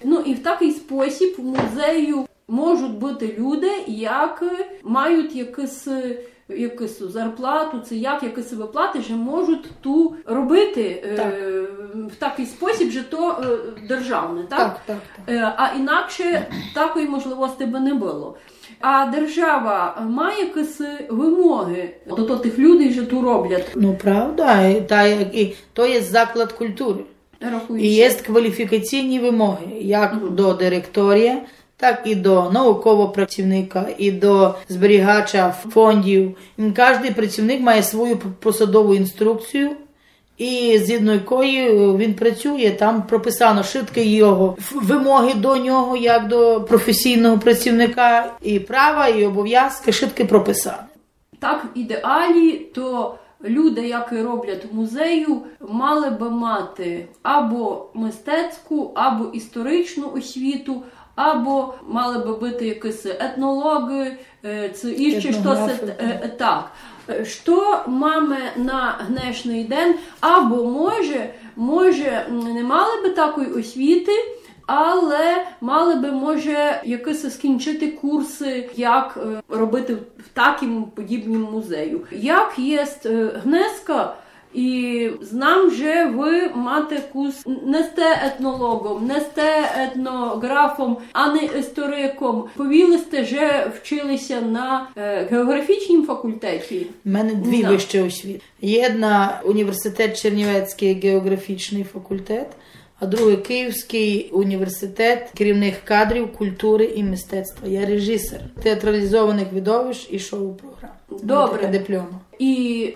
Ну і в такий спосіб в музею можуть бути люди, які мають якусь зарплату, це якісь виплати, що можуть ту робити в такий спосіб, що то державне, так? Так. А інакше такої можливості би не було. А держава має якісь вимоги до тих людей, що тут роблять? Ну, правда, і то є заклад культури. Рахуючи. І є кваліфікаційні вимоги, як до директорія, так і до наукового працівника, і до зберігача фондів. Кожен працівник має свою посадову інструкцію, і згідно якої він працює, там прописано швидкі його вимоги до нього, як до професійного працівника, і права, і обов'язки швидко прописані. Так, в ідеалі, то люди, які роблять в музею, мали би мати або мистецьку, або історичну освіту, або мали би бути якісь етнологи, і ще щось так. Що мами на днешній день, або може не мали би такої освіти, але мали би, може, якісь скінчити курси, як робити в такому подібному музею. Як є Гнеска, і знам, що ви маєте курс не сте етнологом, не сте етнографом, а не істориком. Повіли сте, що вчилися на географічному факультеті? У мене дві вищі освіти. Єдна університет Чернівецький географічний факультет, а другий Київський університет керівних кадрів, культури і мистецтва. Я режисер театралізованих видовищ і шоу-програм. Добре. Диплому. І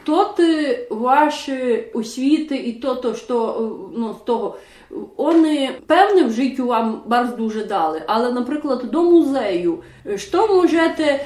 ваші освіти, і що, з того, вони, певне, в житті вам bardzo дуже дали, але, наприклад, до музею, що можете,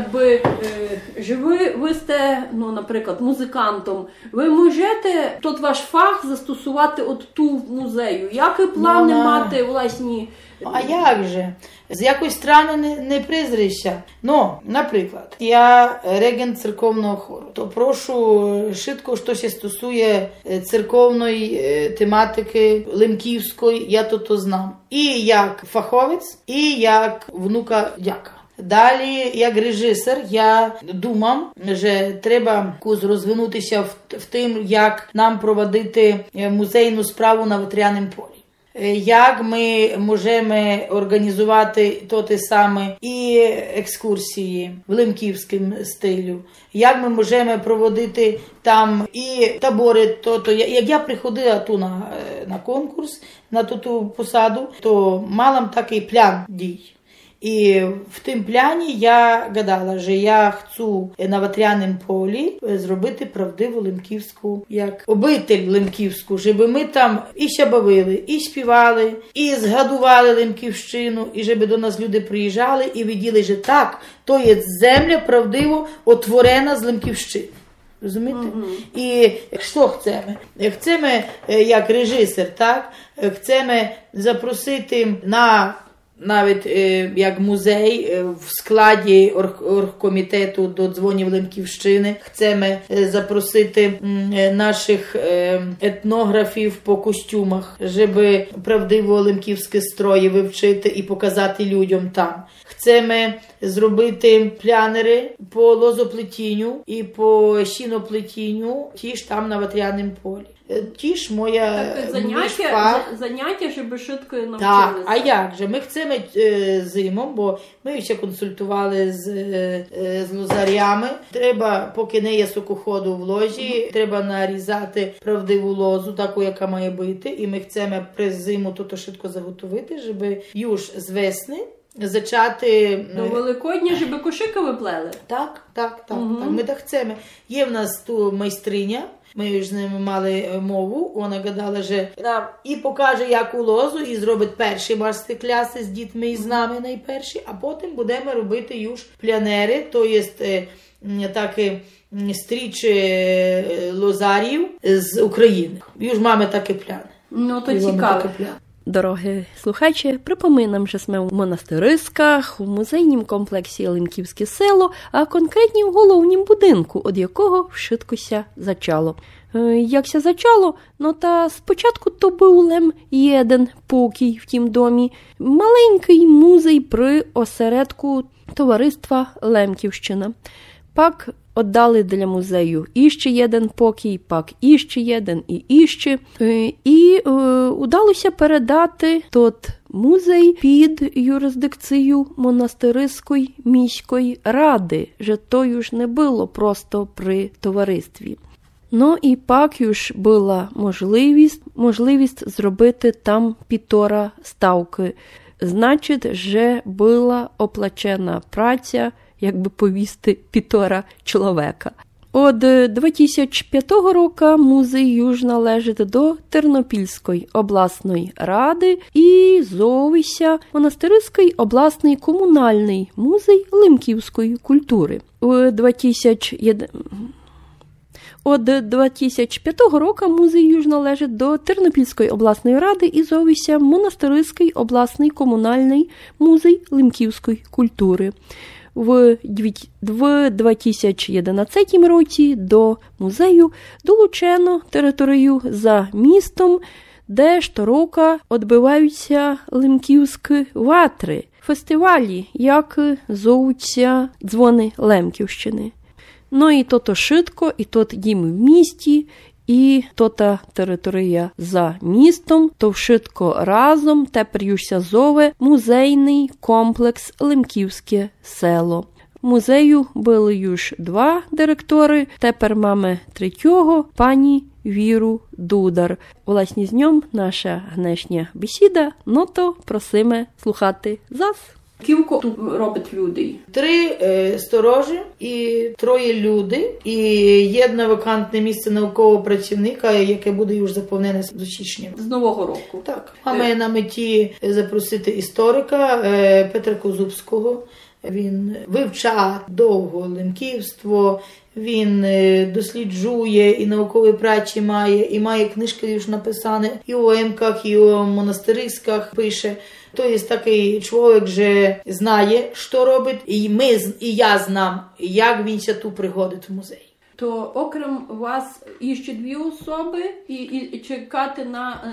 що ви сте, наприклад, музикантом, ви можете ваш фах застосувати ту в музею? Які плани мати власні? А як же? З якоїсь сторони не призрися. Наприклад, я регент церковного хору, то прошу швидко, що się стосує церковної тематики лемківської, я то знам. І як фаховець, і як внука дяка. Далі, як режисер, я думав, що треба розвинутися в тим, як нам проводити музейну справу на Ветряному полі. Як ми можемо організувати те саме і екскурсії в лемківському стилю, як ми можемо проводити там і табори. Як я приходила тут на конкурс, на ту посаду, то мала такий план дій. І в тим плані я гадала, що я хочу на Ветряному полі зробити правдиву лемківську, як обитель лемківську, щоб ми там і ще бавили, і співали, і згадували лемківщину, і щоб до нас люди приїжджали і виділи, що так, то є земля правдиво отворена з лемківщини. Розумієте? І що хочемо? Хочемо, як режисер, так? Хочемо запросити навіть як музей в складі оргкомітету до дзвонів Лемківщини. Хочемо запросити наших етнографів по костюмах, щоб правдиво лемківські строї вивчити і показати людям там. Хочемо зробити планери по лозоплетінню і по щіноплетінню, ті ж там на Ветряному полі. Ті ж моя заняття, щоб швидко навчилися. Так, а як же? Ми хочемо зимом, бо ми ще консультували з лозарями. Треба, поки не є сокоходу в ложі, треба нарізати правдиву лозу, таку, яка має бути. І ми хочемо при зиму то швидко заготовити, щоб юж з весни зачати... До Великодня, щоб кошики виплели? Так. Ми так хочемо. Є в нас ту майстриня, ми з ними мали мову, вона гадала, що нам і покаже, яку лозу, і зробить перші майстер-класи з дітьми і з нами найперші, а потім будемо робити юж плянери, то є такі стрічі лозарів з України. Юж маємо такі пляни. То цікаво. Дорогі слухачі, припоминам, що ми в Монастириськах, в музейнім комплексі Лемківське село, а конкретні в головнім будинку, від якого швидкося зачало. якся зачало, но та спочатку то був лем єден покій в тім домі, маленький музей при осередку товариства Лемківщина. Пак віддали для музею іще єден покій, пак іще єден і іще. І удалося передати тот музей під юрисдикцію монастириської міської ради, що то ж не було просто при товаристві. Ну і пак юж була можливість зробити там 1,5 ставки. Значить, že була оплачена праця, як би повісти 1,5 чоловіка. Od 2005 року музей юж належить до Тернопільської обласної ради і зовися Монастириський обласний комунальний музей лемківської культури. Od 2005 року музей юж належить до Тернопільської обласної ради і зовися Монастириський обласний комунальний музей лемківської культури. В 2011 році до музею долучено територію за містом, де щороку відбуваються лемківські ватри, фестивалі, як зовуться дзвони Лемківщини. Ну і то швидко, і тот дім в місті, і та територія за містом, то швидко разом тепер южся зове музейний комплекс Лемківське село. Музею були юж 2 директори, тепер маємо 3-го, пані Віру Дудар. Власне, з ньом наша гнешня бесіда, но то просимо слухати зас. Кілько тут робить людей? 3 сторожі і 3 люди. І єдне вакантне місце наукового працівника, яке буде już заповнене з січня. З Нового року? Так. Маємо на меті запросити історика Петра Козубського. Він вивчає довго лемківство, він досліджує і наукові праці має, і має книжки вже написані і у емках, і у монастириськах пише. То є такий чоловік, що знає, що робить, і я знам, як він ся тут приходить в музей. То окрім вас іще 2 особи і чекати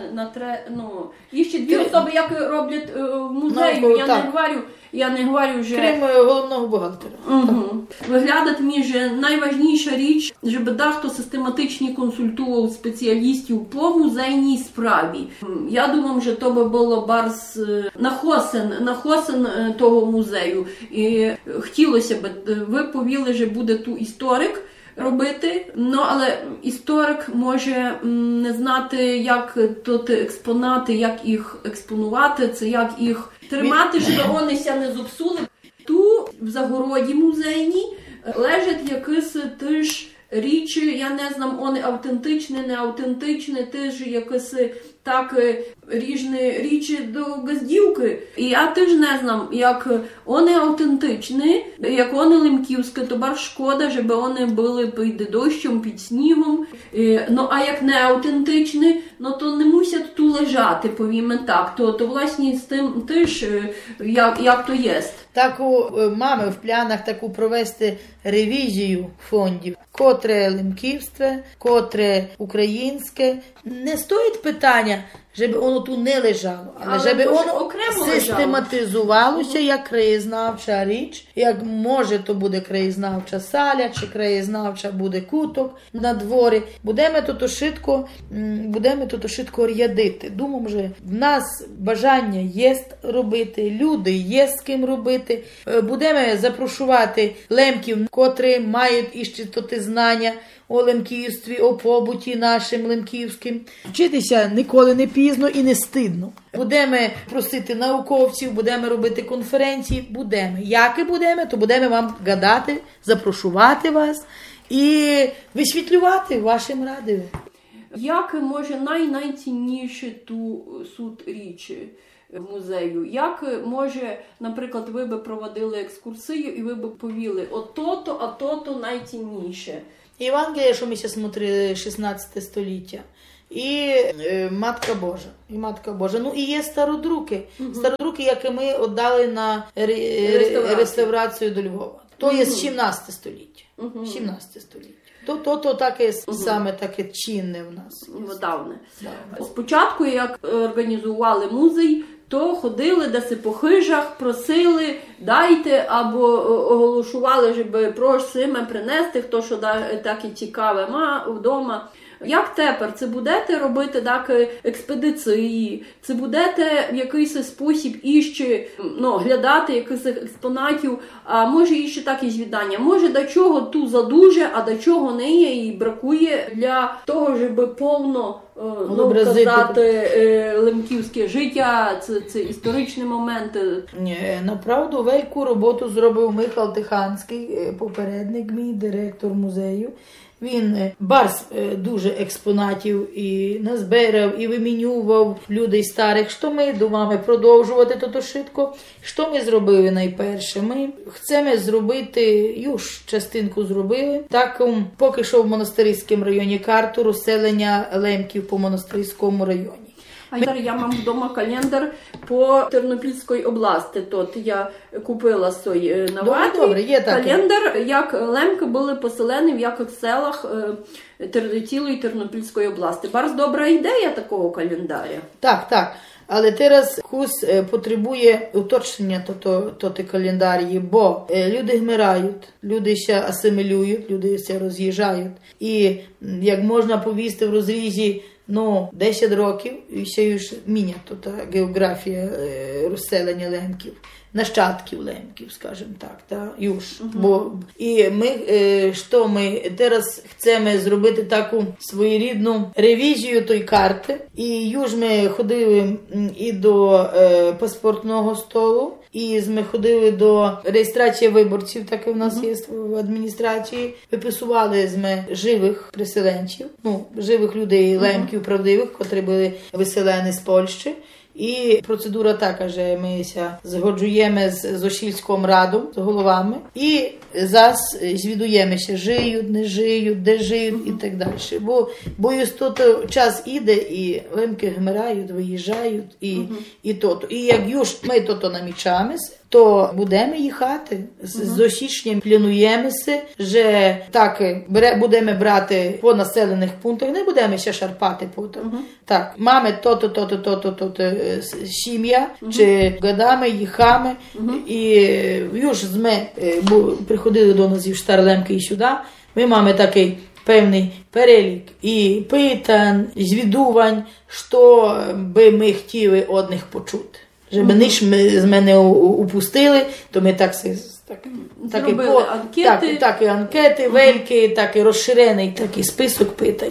іще 2 особи, як роблять в музею. Я не говорю, що... Крім головного бухгалтера. Угу. Виглядає мені, що найважніша річ, щоб дехто систематично консультував спеціалістів по музейній справі. Я думаю, що то би було барс нахосен того музею. І хотілося б, ви повіли, що буде тут історик робити, але історик може не знати, як тут експонати, як їх експонувати, це як їх тримати, щоб вони ся не зіпсули. Тут в загороді музейній лежать якісь теж річі, я не знам, вони автентичні, не автентичні, теж якісь так різні річі до газдівки. І я теж не знам, як вони автентичні, як вони лемківські, то бар шкода, щоб вони були під дощем, під снігом. А як не автентичні, то не мусять тут лежати, повімо так. То власне з тим теж, як то є. Маємо в планах таку провести ревізію фондів, котре лемківське, котре українське. Не стоїть питання, щоб воно тут не лежало, але щоб воно систематизувалося як краєзнавча річ, як може то буде краєзнавча саля, чи краєзнавча буде куток на дворі. Будемо тут швидко рядити. Думаю, що в нас бажання є робити, люди є з ким робити. Будемо запрошувати лемків, котрі мають іще тоти знання о лемківстві, о побуті нашим лемківським. Вчитися ніколи не пізно і не стидно. Будемо просити науковців, будемо робити конференції, будемо. Як і будемо, то будемо вам гадати, запрошувати вас і висвітлювати вашим радіо. Як може найцінніше ту суд річі в музею? Як може, наприклад, ви би проводили екскурсію і ви би повіли а то найцінніше? Євангелія, що ми зараз смотрели, 16 століття. І Матка Божа. І є стародруки. Стародруки, які ми віддали на реставрацію до Львова. То є 17 століття. 17 століття. То таке саме таке чинне в нас. Давне. Спочатку, як організували музей, то ходили десь по хижах, просили, дайте, або оголошували, щоб просимо принести, хто що так і цікаве вдома. Як тепер? Це будете робити так експедиції? Це будете в якийсь спосіб іще глядати якихось експонатів? А може іще так і звідання? Може до чого ту задуже, а до чого не є і бракує для того, щоб повно казати лемківське життя, це історичні моменти? Направду, велику роботу зробив Михайло Тиханський, попередник мій, директор музею. Він барс дуже експонатів і назбирав, і вимінював людей старих. Що ми думаємо продовжувати то швидко? Що ми зробили найперше? Ми хочемо зробити, юж частинку зробили, так поки що в Монастирському районі карту розселення лемків по Монастирському районі. Я мам вдома календар по Тернопільській області. Тут я купила свій на ваті. Є календар, як лемки були поселені в яких селах цілої Тернопільської області. Барс добра ідея такого календаря. Так. Але зараз курс потребує уточнення тоти календарії, бо люди вмирають, люди ще асимілюють, люди ще роз'їжджають. І як можна повісти в розрізі 10 років, і ще ж мінято та географія розселення лемків, нащадків лемків, скажімо так, і ми зараз хочемо зробити таку своєрідну ревізію тої карти, і юж ми ходили і до паспортного столу, і ми ходили до реєстрації виборців, так і в нас є в адміністрації, виписували ми живих приселенців, живих людей, лемків правдивих, котрі були виселені з Польщі. І процедура така, що ми згоджуємо з Ошільським радом, з головами, і зараз звідуємося, жиють, не жиють, де жиють і так далі. Бо тут час іде, і лемки вмирають, виїжджають, і то. І як юж ми то намічаємося, то будемо їхати. З січня плануємося, що так, будемо брати по населених пунктах, не будемо ще шарпати потім. Так, маємо то сім'я, чи годами, їхами, і юж ми приходили до нас в Штарлемки і сюди, ми маємо такий певний перелік і питань, і звідувань, що би ми хотіли одних почути. Щоб ніж ми з мене упустили, то ми зробили анкети. Так, і анкети, вельки, так і розширений такий список питань.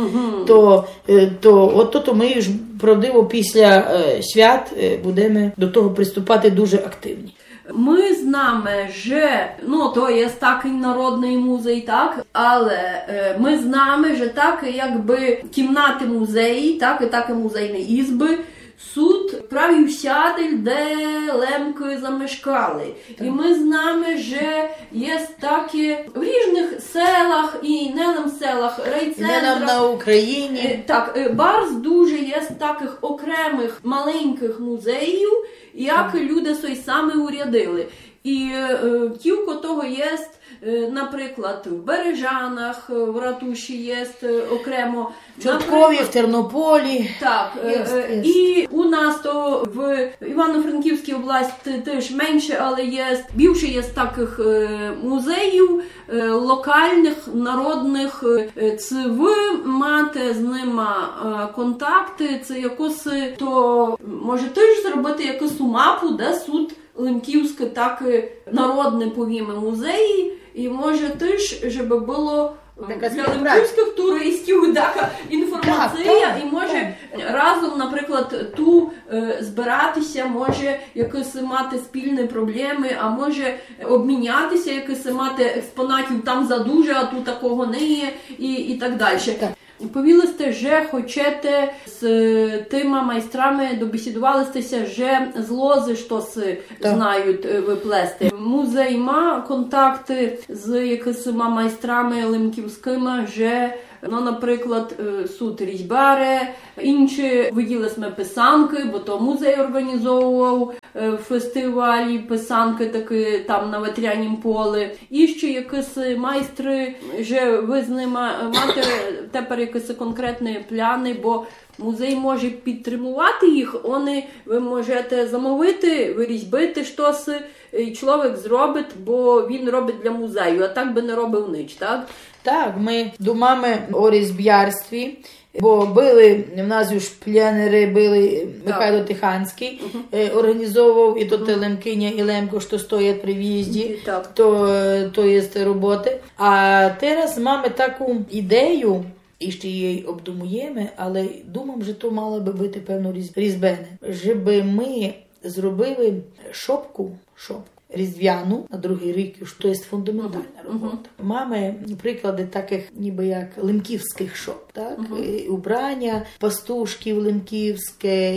То ми ж правдиво після свят будемо до того приступати дуже активні. Ми знаємо, що, то є такий народний музей, так, але ми знаємо, що так, якби кімнати музеї, так і музейні ізби, суд правив сядель, де лемки замешкали. І ми знаємо, що є такі в різних селах і не нам селах, райцентрах. Не на Україні. Так, барс дуже є з таких окремих маленьких музеїв, як люди собі самі урядили. І кілько того є, наприклад, в Бережанах, в Ратуші є окремо. В Чорткові, в Тернополі. Так, і у нас то в Івано-Франківській області теж менше, але є більше є таких музеїв локальних, народних. Це ви маєте з ними контакти, це якось, то може теж зробити якусь мапу, де суд лемківське, так народне, повіме, музеї, і може теж, щоб було для лемківських туристів така інформація, і може разом, наприклад, збиратися, може якось мати спільні проблеми, а може обмінятися, якось мати експонатів там задуже, а тут такого не є, і так далі. Повілисте, що хочете з тими майстрами добесідувалися, що з лози щось знають виплести. Музей має контакти з якимись майстрами лемківськими, що, наприклад, суд різьбари, інші виділи ми писанки, бо то музей організовував. фестивалі писанки таки там на Ветрянім полі. І ще якісь майстри, вже ви з ними мати тепер якісь конкретні пляни, бо музей може підтримувати їх, ви можете замовити, вирізьбити щось, і чоловік зробить, бо він робить для музею, а так би не робив ніч, так? Так, ми думаємо о різьбярстві, бо були, в нас ж пленери були, Михайло Тиханський організовував, і то Лемкиня і Лемко, що стоять при в'їзді, то є роботи. А зараз маємо таку ідею, і ще її обдумуємо, але думаємо, що то мало би бути, певно, різьбене. Щоб ми зробили шопку різдвяну на другий рік, що є фундаментальна робота. Маємо приклади таких, ніби як лемківських шоп, так? Убрання пастушків лемківське,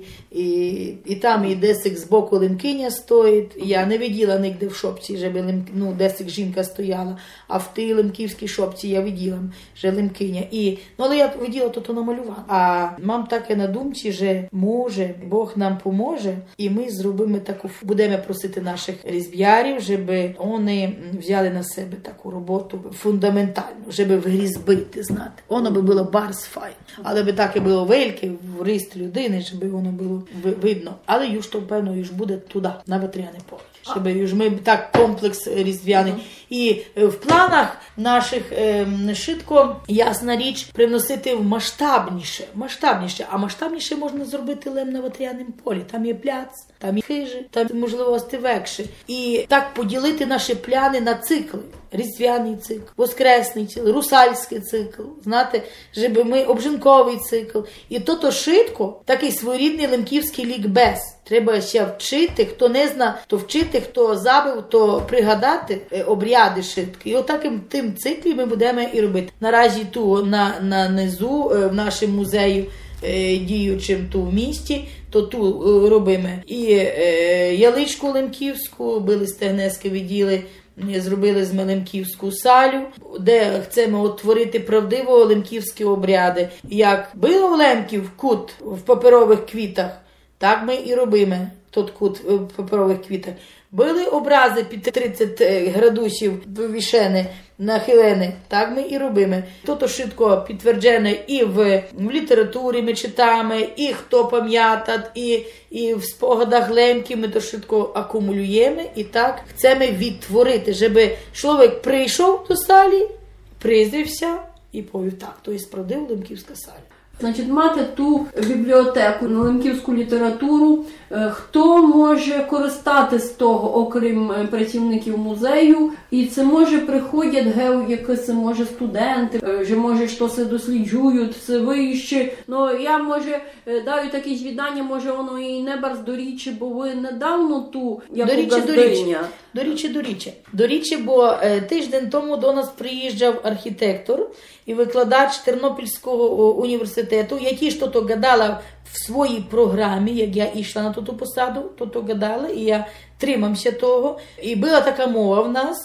і там і десик з боку лемкиня стоїть. Я не виділа нігде в шопці, щоб десик жінка стояла, а в тій лемківській шопці я виділа, що лемкиня. Але я виділа то намалювала. А мам таке на думці, що може, Бог нам поможе, і ми зробимо таку, будемо просити наших різьбярів, щоб вони взяли на себе таку роботу фундаментальну, щоб врізбити, знати. Воно би було барс файн. Але би таке було велике, в ріст людини, щоб воно було видно. Але юж то, певно, юж буде туди, на Ветряне поле. Щоб юж ми так комплекс різдвяний. І в планах наших швидко, ясна річ, привносити масштабніше. А масштабніше можна зробити на Ветрянім полі. Там є пляц, там є хижі, там можливості векші. І так поділити наші пляни на цикли. Різдвяний цикл, воскресний цикл, русальський цикл, знаєте, щоб ми обжинковий цикл. І то швидко, такий своєрідний лемківський лікбез. Треба ще вчити, хто не зна, то вчити, хто забив, то пригадати обряди швидко. І отаким тим циклі ми будемо і робити. Наразі ту на низу в нашому музею діючим ту в місті, то ту робимо і яличку лемківську, били стегнеське відділи, зробили з лемківську салю, де хочемо утворити правдиво лемківські обряди. Як було в Лемків кут в паперових квітах, так ми і робимо тот кут в паперових квітах. Були образи під 30 градусів вивішені, нахилені, так ми і робимо. То швидко підтверджене і в літературі ми читаємо, і хто пам'ятає, і в спогадах Лемків ми то швидко акумулюємо, і так хочемо відтворити, щоб чоловік прийшов до салі, призрився і повів так, то є справдива лемківська саля. Значить, мати ту бібліотеку на лемківську літературу, хто може користатись з того, окрім працівників музею, і це може приходять якісь, може, студенти, що може щось досліджують, це вище. Ну, я, може, даю таке звідання, може, воно і не барз до річі, бо ви недавно ту, як газдиня. До річі, бо тиждень тому до нас приїжджав архітектор і викладач Тернопільського університету. Я ті, що то гадала в своїй програмі, як я йшла на ту посаду, то гадала, і я тримався того. І була така мова в нас,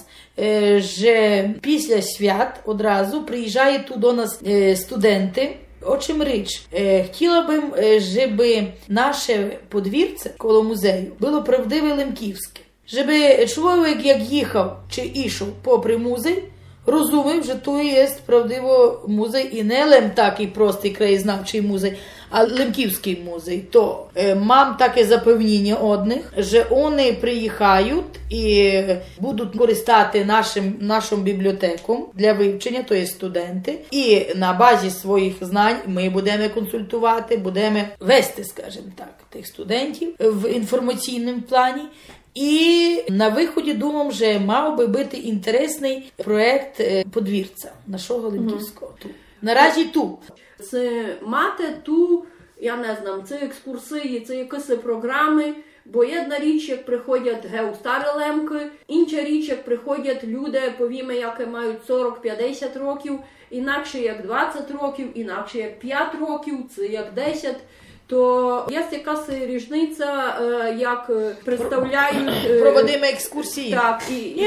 що після свят одразу приїжджають тут до нас студенти. О чим річ? Хотіла б, щоб наше подвір'я коло музею було правдиве лемківське. Щоб чоловік, як їхав чи ішов попри музей, розумів, що тут є правдиво музей і не лем такий простий краєзнавчий музей, а лемківський музей. То мам таке запевнення одних, що вони приїхають і будуть користати нашим бібліотеком для вивчення, то є студенти. І на базі своїх знань ми будемо консультувати, будемо вести, скажімо так, тих студентів в інформаційному плані. І на виході думав, що мав би бути інтересний проєкт подвір'я нашого лемківського. Наразі ту. Це мати ту, я не знаю, це екскурсії, це якісь програми, бо одна річ, як приходять старі лемки, інша річ, як приходять люди, повімо, які мають 40-50 років, інакше як 20 років, інакше як 5 років, це як 10. То є якась різниця, як представляють... Проводимо екскурсії. Так.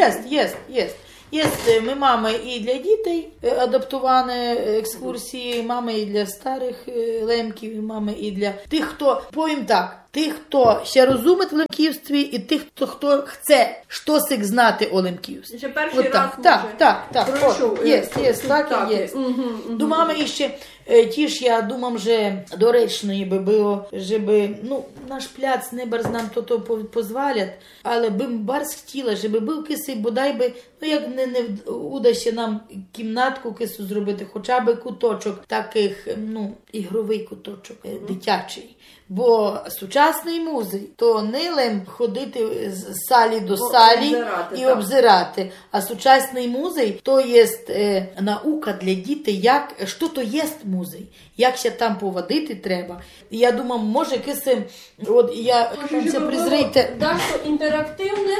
Є, ми маємо і для дітей адаптовані екскурсії, маємо і для старих лемків, маємо і для тих, хто, повім так, Тих, хто ще розумить в Лемківстві, і тих, хто хоче щось знати о Лемківстві. Ще перший раз пройшов. Є, так і є. Думаю, іще, ті ж я думам, що доречно би було, щоб, наш пляц не барз нам то позволять, але би барз хотіла, щоб був кисий, бодай би, як не удасться нам кімнатку кису зробити, хоча б куточок таких, ігровий куточок, дитячий. Бо сучасний музей, то не лем ходити з салі до салі і обзирати, а сучасний музей, то є наука для дітей, що то є музей, як ще там поводити треба. І я думаю, може кисим, це призрійте. Дашко інтерактивне,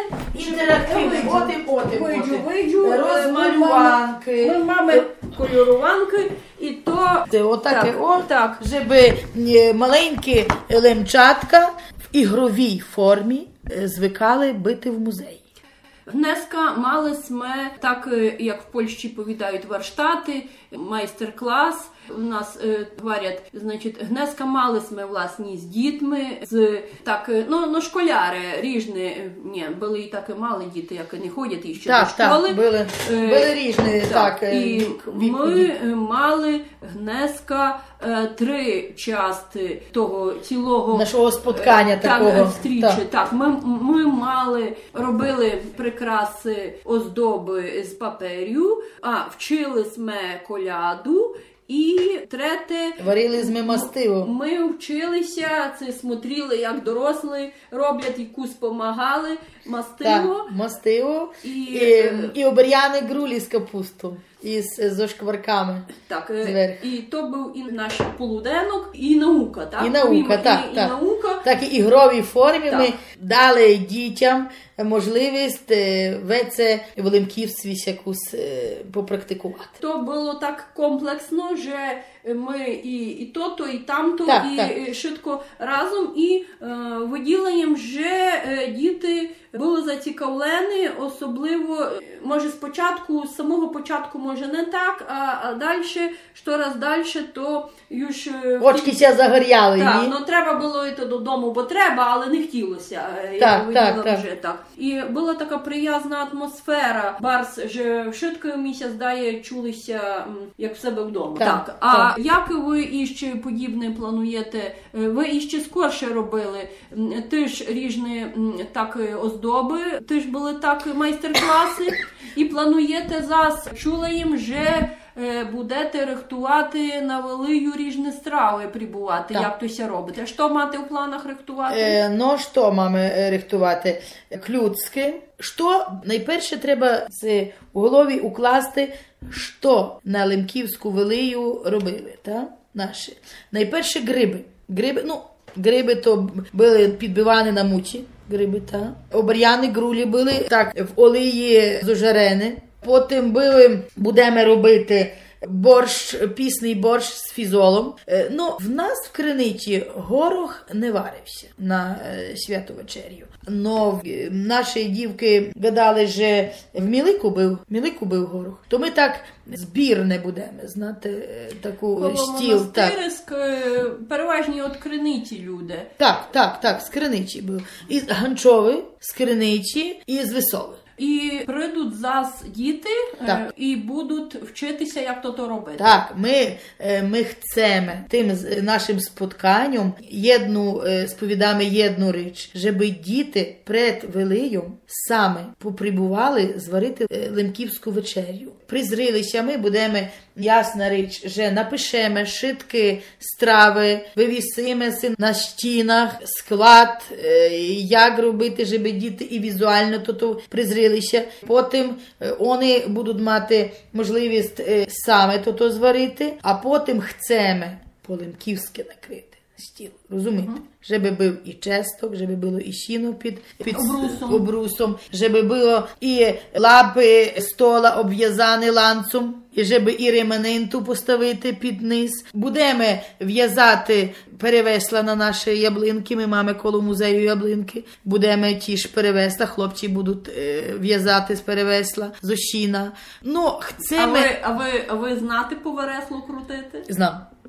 розмалюванки. Ми маємо кольоруванки, і то... Отаке, щоб маленькі лемчатка в ігровій формі звикали бути в музеї. Днеска мали ми, так як в Польщі повідають варштати, майстер-клас. У нас говорять, днеска мали ми власні з дітьми, школяри різні, були і так і мали діти, які не ходять іще до школи. Були різні, і ми мали днеска 3 частини того цілого нашого споткання такого. Стрічі. Так, ми робили прикраси, оздоби з паперю, вчили ми коляду. І третє, варили з мастиво. Ми вчилися, смотрели, як дорослі роблять, якусь помагали, мастиво. Так, мастиво і обер'яні грулі з капустом. І з шкварками. Так, і то був і наш полуденок, і наука. Так? І наука, наука. Так, і ігровій формі ми дали дітям можливість це в Лемківстві якусь попрактикувати. То було так комплексно, що ми і то, і тамто, і швидко разом, і виділенням, що діти були зацікавлені, особливо, може спочатку, з самого початку, може не так, а далі, щораз далі, то już... Очки ся загоряли. Так, треба було йти додому, бо треба, але не хотілося. Так. І була така приязна атмосфера, барс, що швидко місяць здає, чулися, як в себе вдома. А як ви іще подібне плануєте? Ви іще скорше робили, теж різні так оздоби, теж були так майстер-класи, і плануєте чули їм, що будете рихтувати на велию різні страви прибувати, як то ся робите. Що мати в планах рихтувати? Що маємо рихтувати? Клюцки. Що найперше треба у голові укласти, що на Лемківську велию робили, наші. Найперше гриби. Гриби то були підбивані на муті, обер'яні грулі були, в олії зожарені. Потім будемо робити пісний борщ з фізолом. В нас в Криничі горох не варився на святу вечерю. Но наші дівки гадали, що в Мілику був горох. То ми так збір не будемо, знати, таку стіл. Монастириськ, переважні від Криничі люди. Так, з Криничі був. І Ганчови, з Криничі і з Висови. І прийдуть діти і будуть вчитися, як то робити. Так, ми хочемо тим нашим спотканням сповідаємо єдну річ, щоб діти перед велею саме поприбували зварити Лемківську вечерю. При зрелищі ми будемо, ясна річ, що напишемо шитки страви, вивісимо на стінах склад, як робити, щоб діти і візуально то при зрелищі. Потім вони будуть мати можливість саме то зварити, а потім хочемо по-лемківськи накрити стіл. Розумієте? Щоб був і честок, щоб було і сіно під обрусом, щоб було і лапи стола обв'язані ланцем, і щоб і реманенту поставити під низ. Будемо в'язати перевесла на наші яблинки, ми маємо коло музею яблинки. Будемо ті ж перевесла, хлопці будуть в'язати з перевесла, з ощіна. А ви знаєте по вереслу крутити? Знам.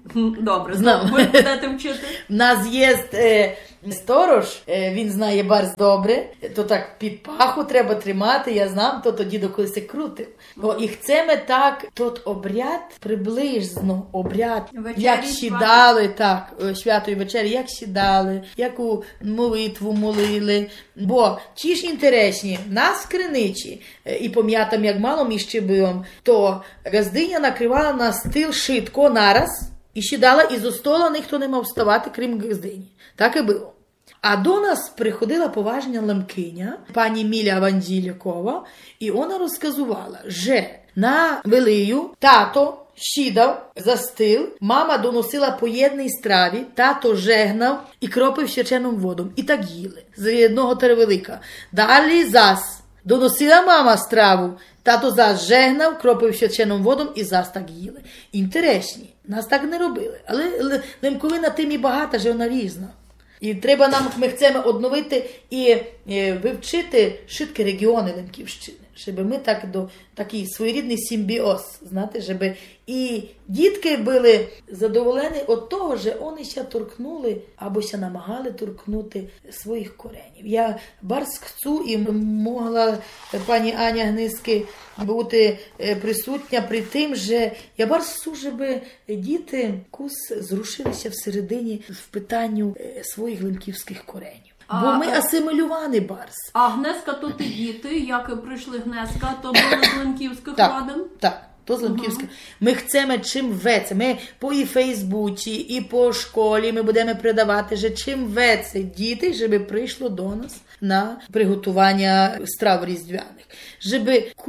Добре, ви будете вчити? У нас є сторож, він знає барс добре, то так під паху треба тримати, я знам, то тоді колись крутив. І chcemy так, тот обряд, приблизно обряд, як сідали, так, святої вечері, як сідали, яку молитву молили. Бо ті ж інтересні, нас в Криничі, і пам'ятам, як мало ми ще були, то газдиня накривала на стіл швидко нараз, і сідала, і зо стола ніхто не мав вставати, крім газдині. Так і було. А до нас приходила поважна лемкиня, пані Міля Ванділякова, і вона розказувала, що на Велию тато сідав за стіл, мама доносила по єдній страві, тато жегнав і кропив свяченим водом. І так їли, з одного теревелика. Далі зас доносила мама страву, тато зас жегнав, кропив свяченим водом і зас так їли. Інтересні, нас так не робили. Але лемковина тим і багата, що вона різна. І треба нам, ми хочемо відновити і вивчити швидкі регіони Лемківщини, щоб ми так такий своєрідний симбіоз, знаєте, щоб і дітки були задоволені від того, що вони ся торкнули або ся намагали торкнути своїх коренів. Я барс хочу і могла пані Аня Гниски бути присутня при тим, що я барс хочу, щоб діти зрушилися всередині в питанню своїх лемківських коренів. Бо ми асимілювані барс. А Гнеска то ті діти, як прийшли Гнеска, то були з лемківських родин? Так. То з Лемківська. Ми хочемо чим веце. Ми по і Фейсбуці, і по школі ми будемо передавати, що чим веце діти, щоб прийшло до нас на приготування страв різдвяних. Щоб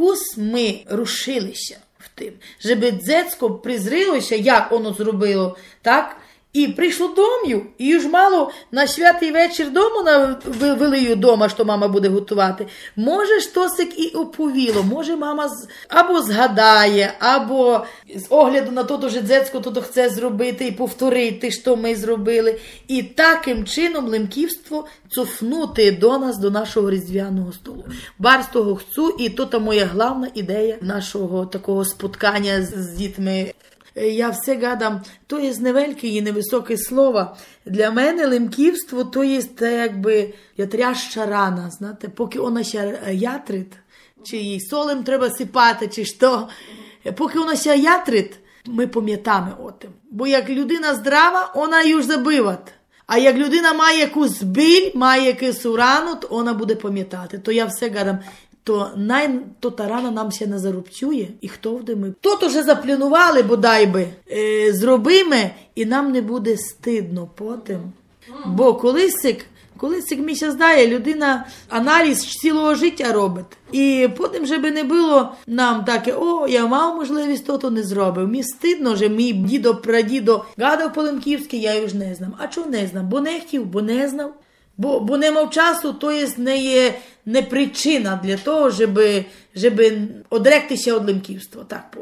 ми рушилися в тим. Щоб дзецько призрілося, як воно зробило, так? І прийшло дом'ю, і ж мало на святий вечір дому на Велию дома, що мама буде готувати. Може, штосик і оповіло, може мама або згадає, або з огляду на то, що дзецько то хоче зробити і повторити, що ми зробили. І таким чином лемківство цофнути до нас, до нашого різдвяного столу. Барс того хочу, і то моя головна ідея нашого такого споткання з дітьми. Я все гадам, то є невелике і невисоке слово. Для мене лемківство то є якби ятряща рана, знаєте, поки вона ще ятрить, чи їй солем треба сипати, чи що. Поки вона ще ятрить, ми пам'ятаємо о тим. Бо як людина здрава, вона її забиває. А як людина має якусь біль, має якусь рану, то вона буде пам'ятати. То я все гадам, то та рана нам ще не зарубцює, і хто вде ми. То вже запланували, бодай би, зробимо, і нам не буде стидно потім. Бо колись мені ще здає, людина аналіз цілого життя робить. І потім, щоб не було нам таке, я мав можливість, то не зробив. Мені стидно, що мій дідо-прадідо гадав по-лемківськи, я його ж не знав. А чого не знав? Бо не хотів, бо не знав. Бо не мав часу, то є не причина для того, щоб одректися від лемківства. Так,